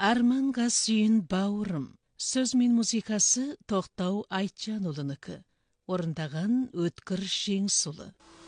Арманға сүйін бауырым. Сөз мен музыкасы Тоқтау Айтжанұлынікі. Орындаған Өткір Жеңсұлы.